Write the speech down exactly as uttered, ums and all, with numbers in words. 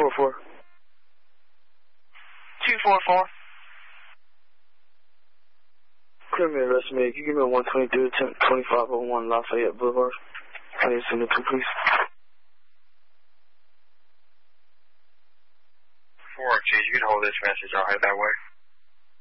four four. two four four. Clear me, arrest me. Can you give me a one twenty-three, twenty-five oh one Lafayette Boulevard? Can you send it to, please? four G, you can hold this message. I'll head that way.